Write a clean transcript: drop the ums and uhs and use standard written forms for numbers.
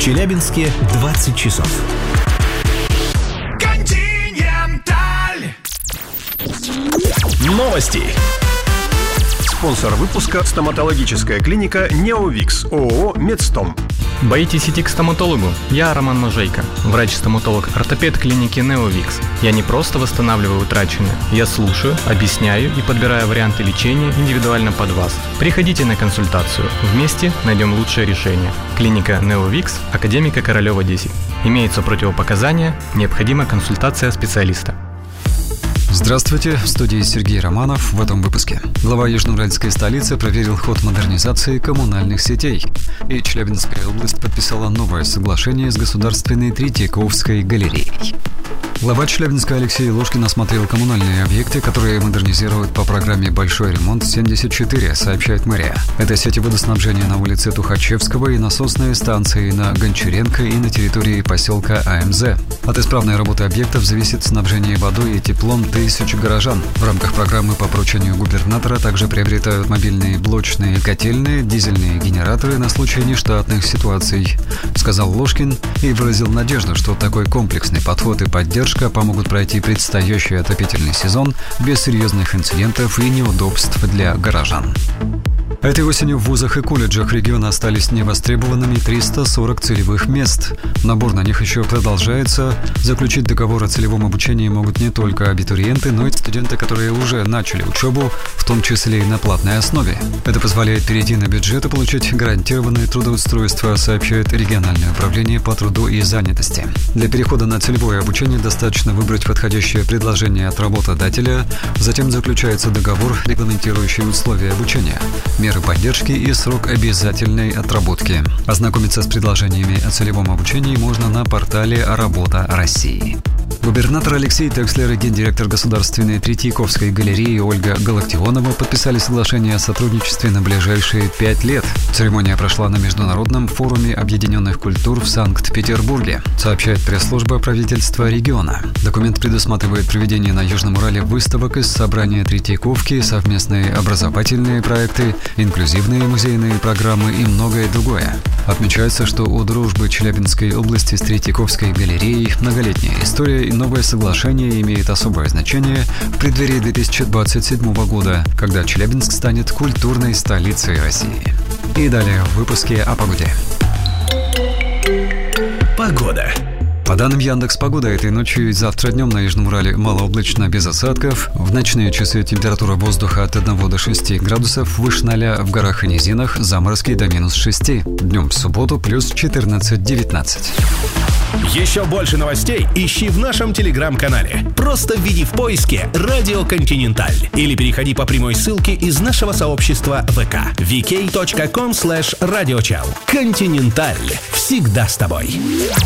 В Челябинске 20 часов. Новости. Спонсор выпуска — стоматологическая клиника «Неовикс» ООО «Медстом». Боитесь идти к стоматологу? Я Роман Можейко, врач-стоматолог-ортопед клиники «Неовикс». Я не просто восстанавливаю утраченное, я слушаю, объясняю и подбираю варианты лечения индивидуально под вас. Приходите на консультацию, вместе найдем лучшее решение. Клиника «Неовикс», Академика Королева 10. Имеются противопоказания, необходима консультация специалиста. Здравствуйте, в студии Сергей Романов. В этом выпуске глава южноуральской столицы проверил ход модернизации коммунальных сетей. И Челябинская область подписала новое соглашение с Государственной Третьяковской галереей. Глава Челябинска Алексей Ложкин осмотрел коммунальные объекты, которые модернизируют по программе «Большой ремонт-74», сообщает мэрия. Это сети водоснабжения на улице Тухачевского и насосные станции на Гончаренко и на территории поселка АМЗ. От исправной работы объектов зависит снабжение водой и теплом тысяч горожан. В рамках программы по поручению губернатора также приобретают мобильные блочные котельные, дизельные генераторы на случай нештатных ситуаций, сказал Ложкин и выразил надежду, что такой комплексный подход и поддержка помогут пройти предстоящий отопительный сезон без серьезных инцидентов и неудобств для горожан. Этой осенью в вузах и колледжах региона остались невостребованными 340 целевых мест. Набор на них еще продолжается. Заключить договор о целевом обучении могут не только абитуриенты, но и студенты, которые уже начали учебу, в том числе и на платной основе. Это позволяет перейти на бюджет и получить гарантированное трудоустройство, сообщает региональное управление по труду и занятости. Для перехода на целевое обучение достаточно выбрать подходящее предложение от работодателя, затем заключается договор, регламентирующий условия обучения, меры поддержки и срок обязательной отработки. Ознакомиться с предложениями о целевом обучении можно на портале «Работа России». Губернатор Алексей Текслер и гендиректор Государственной Третьяковской галереи Ольга Галактионова подписали соглашение о сотрудничестве на ближайшие 5 лет. Церемония прошла на Международном форуме объединенных культур в Санкт-Петербурге, сообщает пресс-служба правительства региона. Документ предусматривает проведение на Южном Урале выставок из собрания Третьяковки, совместные образовательные проекты, инклюзивные музейные программы и многое другое. Отмечается, что у дружбы Челябинской области с Третьяковской галереей многолетняя история и новое соглашение имеет особое значение в преддверии 2027 года, когда Челябинск станет культурной столицей России. И далее в выпуске о погоде. Погода. По данным Яндекс.Погода, этой ночью и завтра днем на Южном Урале малооблачно, без осадков. В ночные часы температура воздуха от 1 до 6 градусов, выше 0, в горах и низинах заморозки до минус 6. Днем в субботу плюс 14-19. Еще больше новостей ищи в нашем телеграм-канале. Просто введи в поиске «Радио Континенталь» или переходи по прямой ссылке из нашего сообщества ВК vk.com/radiochal. Континенталь. Всегда с тобой.